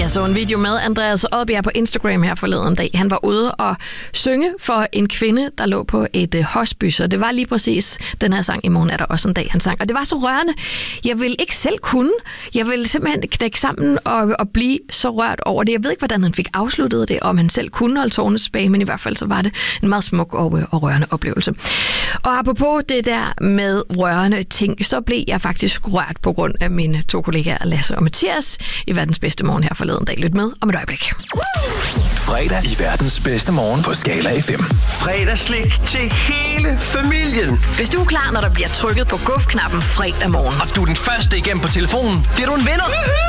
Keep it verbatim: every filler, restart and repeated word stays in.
Jeg så en video med Andreas Odbjerg på Instagram her forleden dag. Han var ude og synge for en kvinde, der lå på et øh, hospice, og det var lige præcis den her sang, I morgen er der også en dag, han sang. Og det var så rørende. Jeg ville ikke selv kunne. Jeg ville simpelthen knække sammen og, og blive så rørt over det. Jeg ved ikke, hvordan han fik afsluttet det, om han selv kunne holde tårerne tilbage, men i hvert fald så var det en meget smuk og, og rørende oplevelse. Og apropos det der med rørende ting, så blev jeg faktisk rørt på grund af mine to kollegaer, Lasse og Mathias, i verdens bedste morgen her forleden dag. Lyt med om et øjeblik. Fredag i verdens bedste morgen på Skala F M. Fredagsslik til hele familien. Hvis du er klar, når der bliver trykket på guf-knappen fredag morgen, Og du er den første igennem på telefonen, bliver du en vinder.